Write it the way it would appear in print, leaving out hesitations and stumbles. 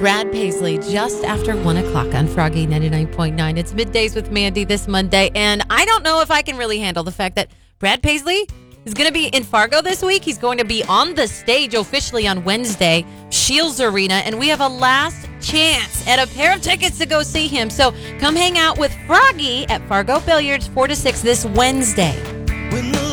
Brad Paisley just after 1 o'clock on Froggy 99.9. It's Middays with Mandy this Monday, and I don't know if I can really handle the fact that Brad Paisley is going to be in Fargo this week. He's going to be on the stage officially on Wednesday, Shields Arena, and we have a last chance at a pair of tickets to go see him. So come hang out with Froggy at Fargo Billiards 4 to 6 this Wednesday. When the